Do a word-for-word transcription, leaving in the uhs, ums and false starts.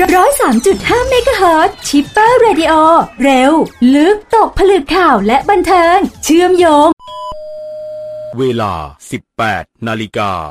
ร้อยสามจุดห้าเมกะเฮิรตซ์ชิปเปอร์เรดิโอเร็วลึกตกผลึกข่าวและบันเทิงเชื่อมโยงเวลา สิบแปดนาฬิกา